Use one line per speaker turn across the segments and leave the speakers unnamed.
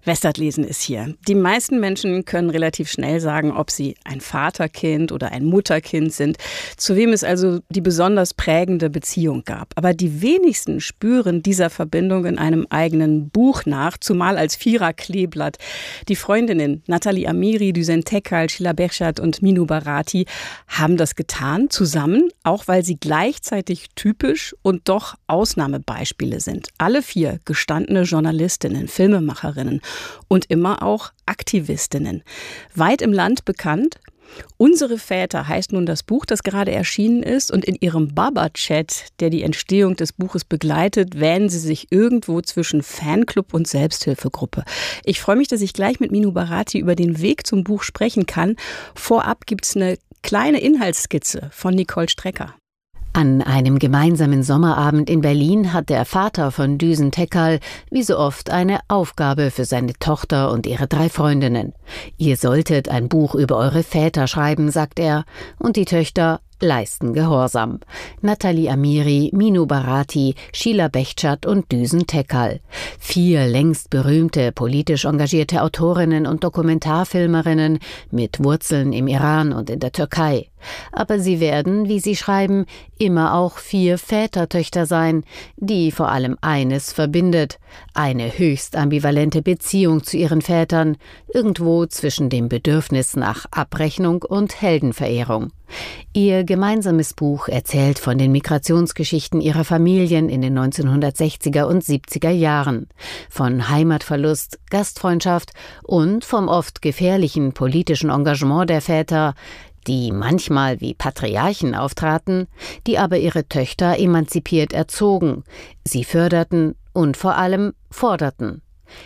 Westertlesen ist hier. Die meisten Menschen können relativ schnell sagen, ob sie ein Vaterkind oder ein Mutterkind sind, zu wem es also die besonders prägende Beziehung gab. Aber die wenigsten spüren dieser Verbindung in einem eigenen Buch nach, zumal als Vierer-Kleeblatt. Die Freundinnen Nathalie Amiri, Düsen Tekkal, Sheila Bechschat und Minu Bharati haben das getan, zusammen, auch weil sie gleichzeitig typisch und doch Ausnahmebeispiele sind. Alle 4 gestandene Journalistinnen, Filmemacherinnen und immer auch Aktivistinnen. Weit im Land bekannt. Unsere Väter heißt nun das Buch, das gerade erschienen ist, und in ihrem Baba-Chat, der die Entstehung des Buches begleitet, wähnen sie sich irgendwo zwischen Fanclub und Selbsthilfegruppe. Ich freue mich, dass ich gleich mit Minu Bharati über den Weg zum Buch sprechen kann. Vorab gibt es eine kleine Inhaltsskizze von Nicole Strecker.
An einem gemeinsamen Sommerabend in Berlin hat der Vater von Düsen Tekkal wie so oft eine Aufgabe für seine Tochter und ihre 3 Freundinnen. Ihr solltet ein Buch über eure Väter schreiben, sagt er, und die Töchter leisten Gehorsam. Nathalie Amiri, Minu Bharati, Sheila Bechschat und Düsen Tekkal. 4 längst berühmte, politisch engagierte Autorinnen und Dokumentarfilmerinnen mit Wurzeln im Iran und in der Türkei. Aber sie werden, wie sie schreiben, immer auch 4 Vätertöchter sein, die vor allem eines verbindet: eine höchst ambivalente Beziehung zu ihren Vätern, irgendwo zwischen dem Bedürfnis nach Abrechnung und Heldenverehrung. Ihr gemeinsames Buch erzählt von den Migrationsgeschichten ihrer Familien in den 1960er und 70er Jahren, von Heimatverlust, Gastfreundschaft und vom oft gefährlichen politischen Engagement der Väter, die manchmal wie Patriarchen auftraten, die aber ihre Töchter emanzipiert erzogen, sie förderten und vor allem forderten.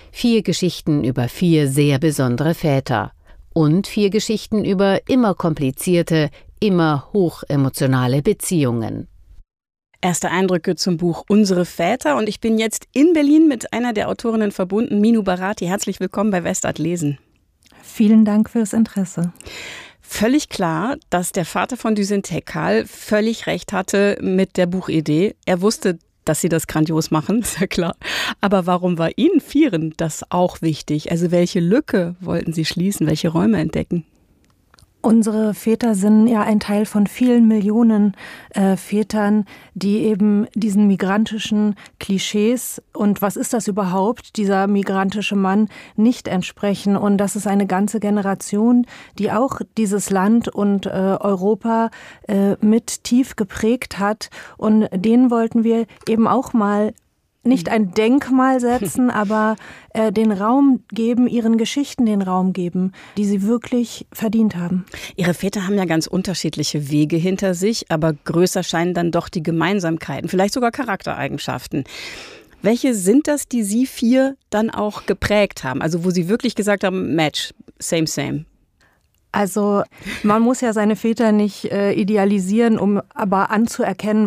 4 Geschichten über 4 sehr besondere Väter und 4 Geschichten über immer komplizierte, immer hochemotionale Beziehungen.
Erste Eindrücke zum Buch Unsere Väter, und ich bin jetzt in Berlin mit einer der Autorinnen verbunden, Minu Bharati. Herzlich willkommen bei Westatlesen.
Vielen Dank fürs Interesse.
Völlig klar, dass der Vater von Düsen Tekkal völlig recht hatte mit der Buchidee. Er wusste, dass sie das grandios machen, ist ja klar. Aber warum war Ihnen 4 das auch wichtig? Also welche Lücke wollten Sie schließen, welche Räume entdecken?
Unsere Väter sind ja ein Teil von vielen Millionen Vätern, die eben diesen migrantischen Klischees und was ist das überhaupt, dieser migrantische Mann, nicht entsprechen. Und das ist eine ganze Generation, die auch dieses Land und Europa mit tief geprägt hat. Und denen wollten wir eben auch mal nicht ein Denkmal setzen, aber den Raum geben, ihren Geschichten den Raum geben, die sie wirklich verdient haben.
Ihre Väter haben ja ganz unterschiedliche Wege hinter sich, aber größer scheinen dann doch die Gemeinsamkeiten, vielleicht sogar Charaktereigenschaften. Welche sind das, die Sie 4 dann auch geprägt haben? Also wo Sie wirklich gesagt haben, Match, same, same.
Also man muss ja seine Väter nicht idealisieren, um aber anzuerkennen,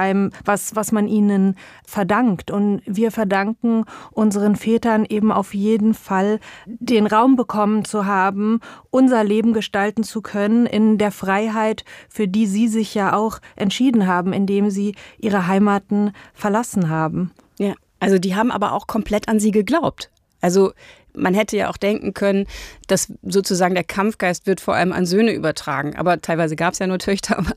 was man ihnen verdankt. Und wir verdanken unseren Vätern eben auf jeden Fall den Raum bekommen zu haben, unser Leben gestalten zu können in der Freiheit, für die sie sich ja auch entschieden haben, indem sie ihre Heimaten verlassen haben.
Ja, also die haben aber auch komplett an sie geglaubt. Also man hätte ja auch denken können, dass sozusagen der Kampfgeist wird vor allem an Söhne übertragen. Aber teilweise gab es ja nur Töchter. Aber,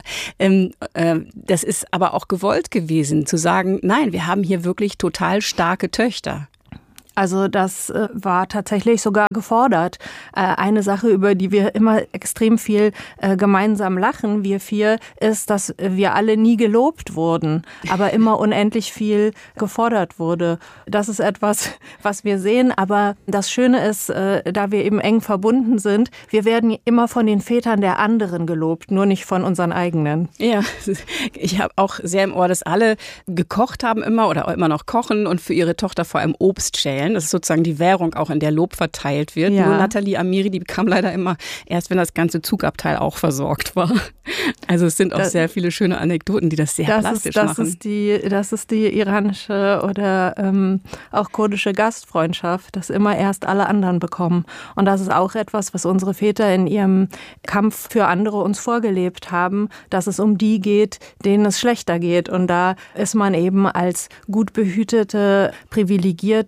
das ist aber auch gewollt gewesen, zu sagen, nein, wir haben hier wirklich total starke Töchter.
Also das war tatsächlich sogar gefordert. Eine Sache, über die wir immer extrem viel gemeinsam lachen, wir 4, ist, dass wir alle nie gelobt wurden, aber immer unendlich viel gefordert wurde. Das ist etwas, was wir sehen. Aber das Schöne ist, da wir eben eng verbunden sind, wir werden immer von den Vätern der anderen gelobt, nur nicht von unseren eigenen.
Ja, ich habe auch sehr im Ohr, dass alle gekocht haben immer oder immer noch kochen und für ihre Tochter vor allem Obst schälen. Das ist sozusagen die Währung auch, in der Lob verteilt wird. Ja. Nur Nathalie Amiri, die bekam leider immer erst, wenn das ganze Zugabteil auch versorgt war. Also es sind auch sehr viele schöne Anekdoten, die das sehr plastisch machen.
Das ist die iranische oder auch kurdische Gastfreundschaft, dass immer erst alle anderen bekommen. Und das ist auch etwas, was unsere Väter in ihrem Kampf für andere uns vorgelebt haben, dass es um die geht, denen es schlechter geht. Und da ist man eben als gut behütete, privilegierte Tochter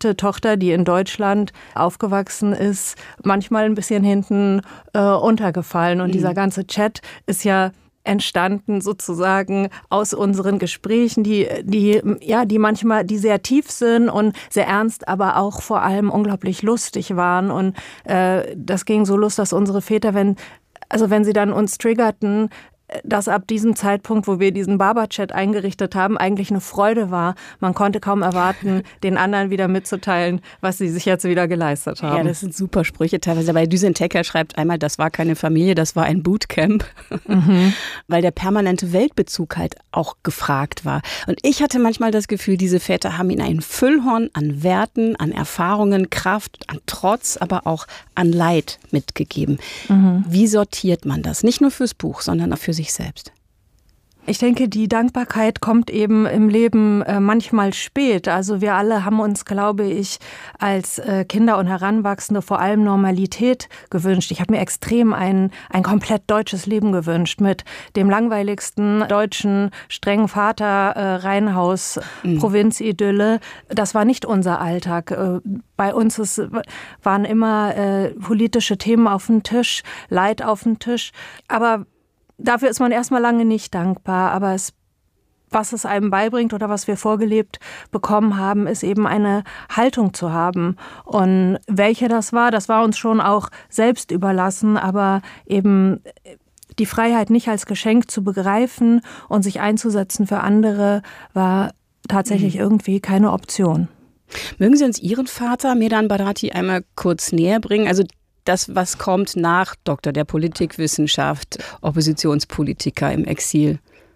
Mutter, die in Deutschland aufgewachsen ist, manchmal ein bisschen hinten untergefallen. Und dieser ganze Chat ist ja entstanden sozusagen aus unseren Gesprächen, die manchmal, die sehr tief sind und sehr ernst, aber auch vor allem unglaublich lustig waren. Und das ging so los, dass unsere Väter, wenn sie dann uns triggerten, dass ab diesem Zeitpunkt, wo wir diesen Baba-Chat eingerichtet haben, eigentlich eine Freude war. Man konnte kaum erwarten, den anderen wieder mitzuteilen, was sie sich jetzt wieder geleistet haben.
Ja, das sind super Sprüche teilweise. Bei Düsen Tecker schreibt einmal, das war keine Familie, das war ein Bootcamp. Weil der permanente Weltbezug halt auch gefragt war. Und ich hatte manchmal das Gefühl, diese Väter haben ihnen ein Füllhorn an Werten, an Erfahrungen, Kraft, an Trotz, aber auch an Leid mitgegeben. Wie sortiert man das? Nicht nur fürs Buch, sondern auch für sich selbst.
Ich denke, die Dankbarkeit kommt eben im Leben manchmal spät. Also wir alle haben uns, glaube ich, als Kinder und Heranwachsende vor allem Normalität gewünscht. Ich habe mir extrem ein komplett deutsches Leben gewünscht mit dem langweiligsten deutschen strengen Vater, Reihenhaus, Provinzidylle. Das war nicht unser Alltag. Bei uns waren immer politische Themen auf dem Tisch, Leid auf dem Tisch. Aber dafür ist man erstmal lange nicht dankbar, aber was es einem beibringt oder was wir vorgelebt bekommen haben, ist eben eine Haltung zu haben. Und welche das war uns schon auch selbst überlassen, aber eben die Freiheit nicht als Geschenk zu begreifen und sich einzusetzen für andere, war tatsächlich irgendwie keine Option.
Mögen Sie uns Ihren Vater, Medhan Barati, einmal kurz näher bringen? Also das, was kommt nach Doktor der Politikwissenschaft, Oppositionspolitiker im Exil.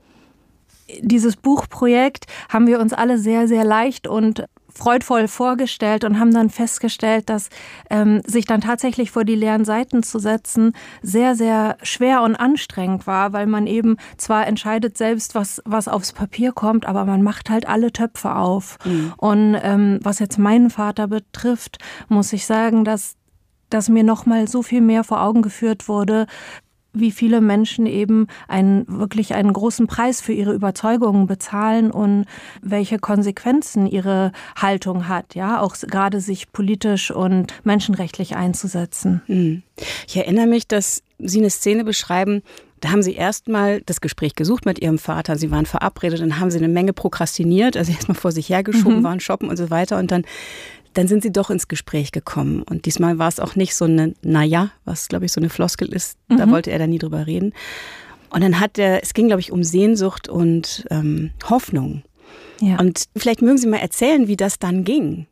Dieses Buchprojekt haben wir uns alle sehr, sehr leicht und freudvoll vorgestellt und haben dann festgestellt, dass sich dann tatsächlich vor die leeren Seiten zu setzen sehr, sehr schwer und anstrengend war, weil man eben zwar entscheidet selbst, was aufs Papier kommt, aber man macht halt alle Töpfe auf. Und was jetzt meinen Vater betrifft, muss ich sagen, dass mir noch mal so viel mehr vor Augen geführt wurde, wie viele Menschen eben wirklich einen großen Preis für ihre Überzeugungen bezahlen und welche Konsequenzen ihre Haltung hat, ja, auch gerade sich politisch und menschenrechtlich einzusetzen.
Ich erinnere mich, dass Sie eine Szene beschreiben, da haben Sie erstmal das Gespräch gesucht mit Ihrem Vater, Sie waren verabredet, dann haben Sie eine Menge prokrastiniert, also erstmal vor sich hergeschoben, waren shoppen und so weiter und dann sind Sie doch ins Gespräch gekommen. Und diesmal war es auch nicht so eine, was glaube ich so eine Floskel ist, da wollte er dann nie drüber reden. Und dann es ging glaube ich um Sehnsucht und Hoffnung. Ja. Und vielleicht mögen Sie mal erzählen, wie das dann ging.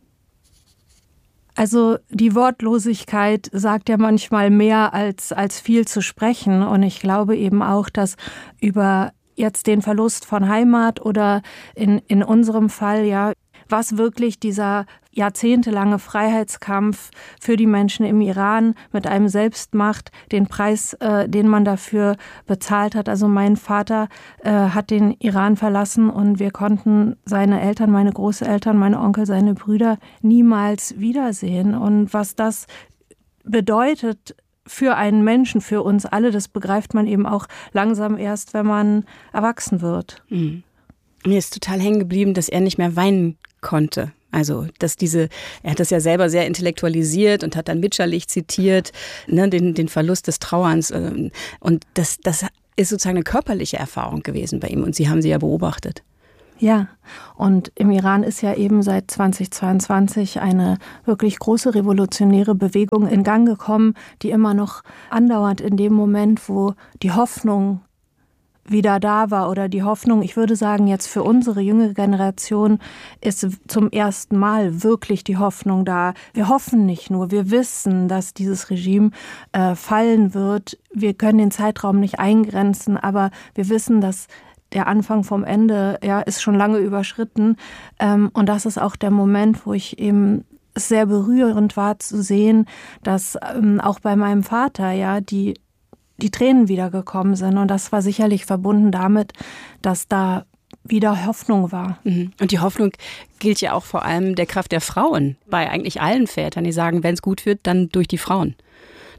Also die Wortlosigkeit sagt ja manchmal mehr als viel zu sprechen. Und ich glaube eben auch, dass über jetzt den Verlust von Heimat oder in unserem Fall ja, was wirklich dieser jahrzehntelange Freiheitskampf für die Menschen im Iran mit einem selbst macht, den Preis, den man dafür bezahlt hat. Also mein Vater hat den Iran verlassen und wir konnten seine Eltern, meine Großeltern, meine Onkel, seine Brüder niemals wiedersehen. Und was das bedeutet für einen Menschen, für uns alle, das begreift man eben auch langsam erst, wenn man erwachsen wird.
Mir ist total hängen geblieben, dass er nicht mehr weinen konnte. Also, er hat das ja selber sehr intellektualisiert und hat dann Mitscherlich zitiert, ne, den Verlust des Trauerns. Und das ist sozusagen eine körperliche Erfahrung gewesen bei ihm. Und Sie haben sie ja beobachtet.
Ja, und im Iran ist ja eben seit 2022 eine wirklich große revolutionäre Bewegung in Gang gekommen, die immer noch andauert in dem Moment, wo die Hoffnung wieder da war oder die Hoffnung, ich würde sagen, jetzt für unsere jüngere Generation ist zum ersten Mal wirklich die Hoffnung da. Wir hoffen nicht nur, wir wissen, dass dieses Regime fallen wird. Wir können den Zeitraum nicht eingrenzen, aber wir wissen, dass der Anfang vom Ende ist schon lange überschritten. Und das ist auch der Moment, wo ich eben sehr berührend war zu sehen, dass auch bei meinem Vater die Tränen wiedergekommen sind. Und das war sicherlich verbunden damit, dass da wieder Hoffnung war.
Und die Hoffnung gilt ja auch vor allem der Kraft der Frauen. Bei eigentlich allen Vätern, die sagen, wenn es gut wird, dann durch die Frauen.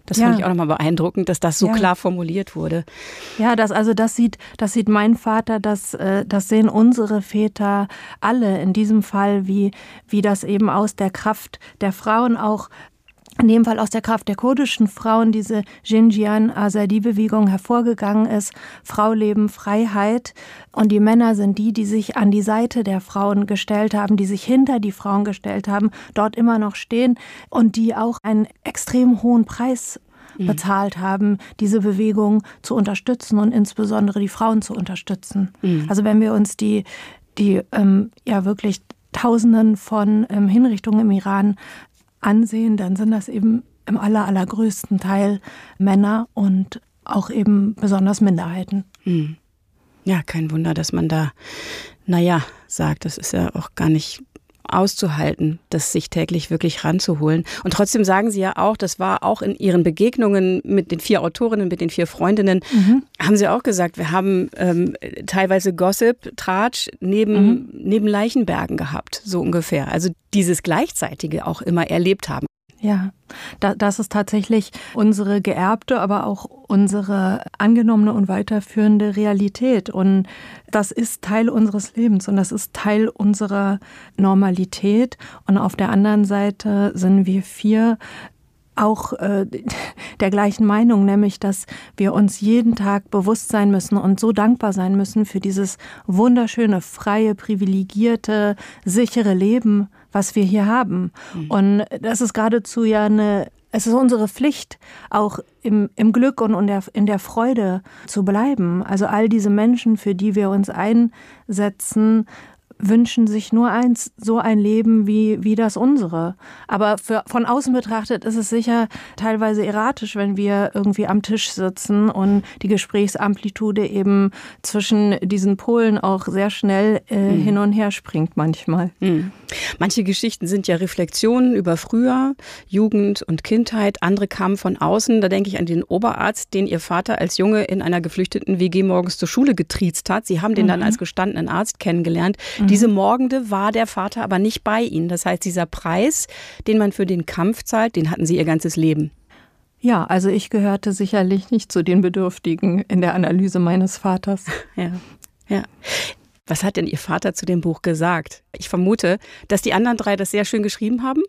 Das fand ich auch nochmal beeindruckend, dass das so klar formuliert wurde.
Ja, das sieht mein Vater, das sehen unsere Väter alle in diesem Fall, wie das eben aus der Kraft der Frauen auch, in dem Fall aus der Kraft der kurdischen Frauen, diese Jinjiyan-Azadi-Bewegung hervorgegangen ist. Frau, Leben, Freiheit. Und die Männer sind die sich an die Seite der Frauen gestellt haben, die sich hinter die Frauen gestellt haben, dort immer noch stehen und die auch einen extrem hohen Preis bezahlt haben, diese Bewegung zu unterstützen und insbesondere die Frauen zu unterstützen. Also wenn wir uns die wirklich Tausenden von Hinrichtungen im Iran ansehen, dann sind das eben im allergrößten Teil Männer und auch eben besonders Minderheiten.
Ja, kein Wunder, dass man da, sagt, das ist ja auch gar nicht auszuhalten, das sich täglich wirklich ranzuholen. Und trotzdem sagen Sie ja auch, das war auch in Ihren Begegnungen mit den 4 Autorinnen, mit den 4 Freundinnen, haben Sie auch gesagt, wir haben teilweise Gossip, Tratsch neben Leichenbergen gehabt, so ungefähr. Also dieses Gleichzeitige auch immer erlebt haben.
Ja, das ist tatsächlich unsere geerbte, aber auch unsere angenommene und weiterführende Realität. Und das ist Teil unseres Lebens und das ist Teil unserer Normalität. Und auf der anderen Seite sind wir 4 auch der gleichen Meinung, nämlich, dass wir uns jeden Tag bewusst sein müssen und so dankbar sein müssen für dieses wunderschöne, freie, privilegierte, sichere Leben, was wir hier haben. Und das ist geradezu es ist unsere Pflicht, auch im Glück und in der Freude zu bleiben. Also all diese Menschen, für die wir uns einsetzen, wünschen sich nur so ein Leben wie das unsere. Aber von außen betrachtet ist es sicher teilweise erratisch, wenn wir irgendwie am Tisch sitzen und die Gesprächsamplitude eben zwischen diesen Polen auch sehr schnell hin und her springt manchmal.
Manche Geschichten sind ja Reflexionen über früher, Jugend und Kindheit. Andere kamen von außen. Da denke ich an den Oberarzt, den Ihr Vater als Junge in einer geflüchteten WG morgens zur Schule getriezt hat. Sie haben den dann als gestandenen Arzt kennengelernt. Diese Morgende war der Vater aber nicht bei Ihnen. Das heißt, dieser Preis, den man für den Kampf zahlt, den hatten Sie Ihr ganzes Leben.
Ja, also ich gehörte sicherlich nicht zu den Bedürftigen in der Analyse meines Vaters.
Ja. Was hat denn Ihr Vater zu dem Buch gesagt? Ich vermute, dass die anderen 3 das sehr schön geschrieben haben.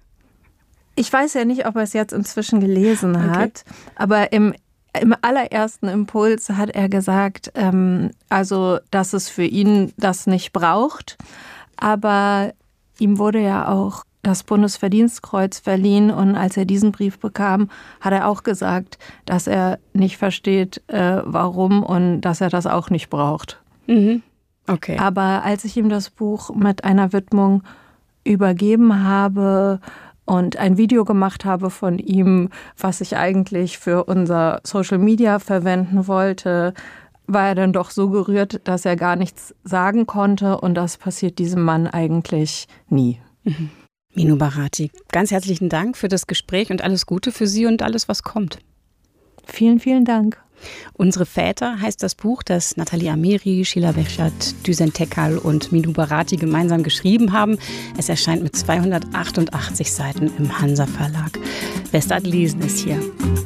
Ich weiß ja nicht, ob er es jetzt inzwischen gelesen hat, aber im allerersten Impuls hat er gesagt, dass es für ihn das nicht braucht. Aber ihm wurde ja auch das Bundesverdienstkreuz verliehen und als er diesen Brief bekam, hat er auch gesagt, dass er nicht versteht, warum und dass er das auch nicht braucht.
Okay.
Aber als ich ihm das Buch mit einer Widmung übergeben habe und ein Video gemacht habe von ihm, was ich eigentlich für unser Social Media verwenden wollte, war er dann doch so gerührt, dass er gar nichts sagen konnte. Und das passiert diesem Mann eigentlich nie.
Minu Barati, ganz herzlichen Dank für das Gespräch und alles Gute für Sie und alles, was kommt.
Vielen, vielen Dank.
Unsere Väter heißt das Buch, das Nathalie Amiri, Sheila Behçet, Düsen Tekal und Minu Barati gemeinsam geschrieben haben. Es erscheint mit 288 Seiten im Hansa Verlag. Wer es da lesen ist hier.